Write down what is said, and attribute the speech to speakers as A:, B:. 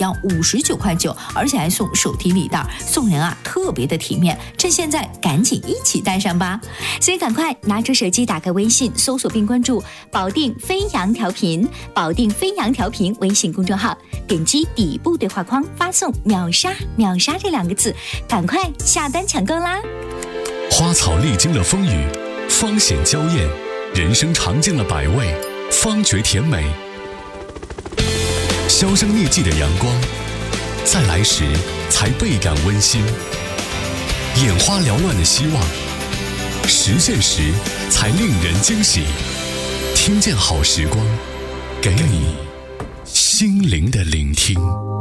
A: 要59.9块，而且还送手提礼袋，送人啊特别的体面。趁现在赶紧一起带上吧！
B: 所以赶快拿出手机，打开微信，搜索并关注保定飞扬调频，保定飞扬调频微信公众号，点击底部对话框发送秒杀秒杀这2个字，赶快下单抢购啦！
C: 花草历经了风雨，方显娇艳；人生尝尽了百味，方觉甜美。销声匿迹的阳光，再来时才倍感温馨；眼花缭乱的希望，实现时才令人惊喜。听见好时光，给你心灵的聆听。